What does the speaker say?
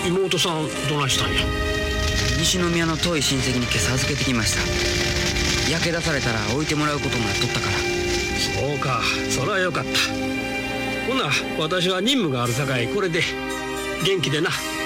妹さんどないしたんや。 西宮の遠い親戚に今朝預けてきました。焼け出されたら置いてもらうこともなっとったから。 そうか、それはよかった。ほな私は任務があるさかいこれで。元気でな。